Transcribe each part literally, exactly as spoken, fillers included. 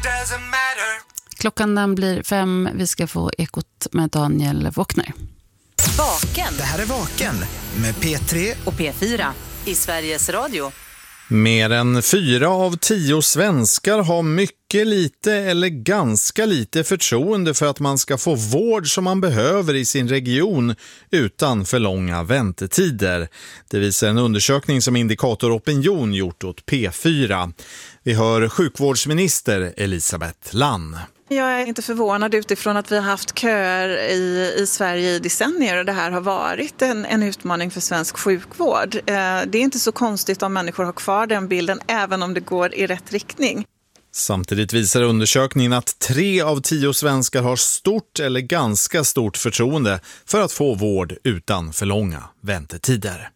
Klockan den blir fem. Vi ska få Ekot med Daniel Wockner. Vaken. Det här är Vaken med P tre och P fyra i Sveriges Radio. Mer än fyra av tio svenskar har mycket lite eller ganska lite förtroende för att man ska få vård som man behöver i sin region utan för långa väntetider. Det visar en undersökning som Indikator Opinion gjort åt P fyra. Vi hör sjukvårdsminister Elisabeth Lann. Jag är inte förvånad utifrån att vi har haft köer i, i Sverige i decennier och det här har varit en, en utmaning för svensk sjukvård. Eh, det är inte så konstigt om människor har kvar den bilden även om det går i rätt riktning. Samtidigt visar undersökningen att tre av tio svenskar har stort eller ganska stort förtroende för att få vård utan för långa väntetider.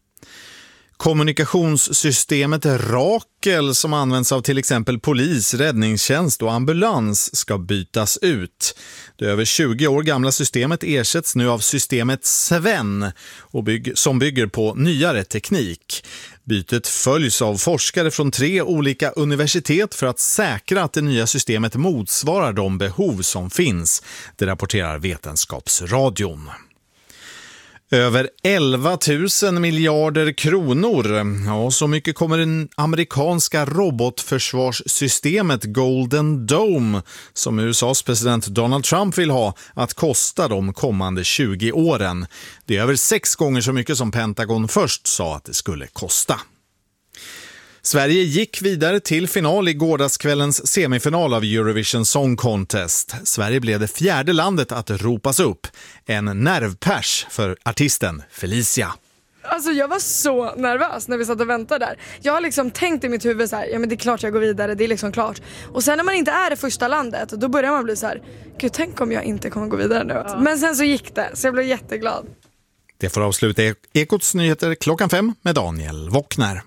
Kommunikationssystemet Rakel som används av till exempel polis, räddningstjänst och ambulans ska bytas ut. Det över tjugo år gamla systemet ersätts nu av systemet Sven och bygg, som bygger på nyare teknik. Bytet följs av forskare från tre olika universitet för att säkra att det nya systemet motsvarar de behov som finns. Det rapporterar Vetenskapsradion. Över elva tusen miljarder kronor. Ja, så mycket kommer det amerikanska robotförsvarssystemet Golden Dome som U S A:s president Donald Trump vill ha att kosta de kommande tjugo åren. Det är över sex gånger så mycket som Pentagon först sa att det skulle kosta. Sverige gick vidare till final i gårdagskvällens semifinal av Eurovision Song Contest. Sverige blev det fjärde landet att ropas upp. En nervpärs för artisten Felicia. Alltså jag var så nervös när vi satt och väntade där. Jag har liksom tänkt i mitt huvud så här, ja men det är klart jag går vidare, det är liksom klart. Och sen när man inte är det första landet, då börjar man bli så här, gud tänk om jag inte kommer gå vidare nu. Ja. Men sen så gick det, så jag blev jätteglad. Det får avsluta Ekots nyheter klockan fem med Daniel Wockner.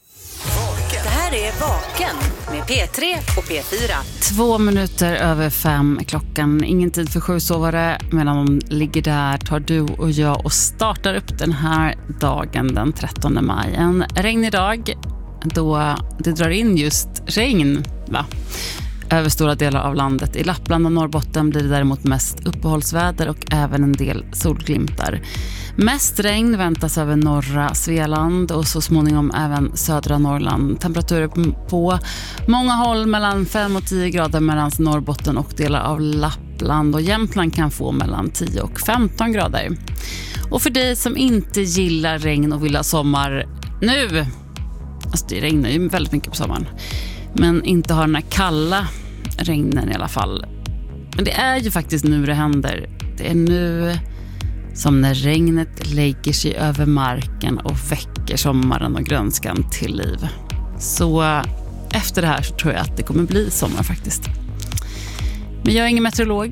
Det här är Vaken med P tre och P fyra. Två minuter över fem klockan. Ingen tid för sjusovare. Medan de ligger där tar du och jag och startar upp den här dagen den trettonde maj. En regnig dag då det drar in just regn, va? Över stora delar av landet. I Lappland och Norrbotten blir det däremot mest uppehållsväder och även en del solglimtar. Mest regn väntas över norra Svealand och så småningom även södra Norrland. Temperaturer på många håll mellan fem och tio grader mellan Norrbotten och delar av Lappland. Och Jämtland kan få mellan tio och femton grader. Och för dig som inte gillar regn och vill ha sommar nu, alltså det regnar ju väldigt mycket på sommaren, men inte har den här kalla regnen i alla fall. Men det är ju faktiskt nu det händer. Det är nu som när regnet lägger sig över marken och väcker sommaren och grönskan till liv. Så efter det här så tror jag att det kommer bli sommar faktiskt. Men jag är ingen meteorolog.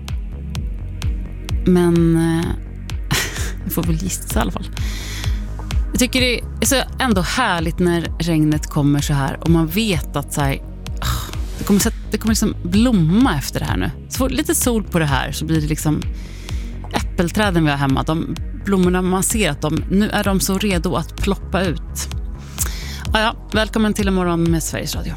Men jag får väl gissa i alla fall. Jag tycker det är så ändå härligt när regnet kommer så här och man vet att så här, det kommer, det kommer liksom blomma efter det här nu. Så får lite sol på det här så blir det liksom äppelträden vi har hemma. De blommorna, man ser att de, nu är de så redo att ploppa ut. Ja, ja, välkommen till en morgon med Sveriges Radio.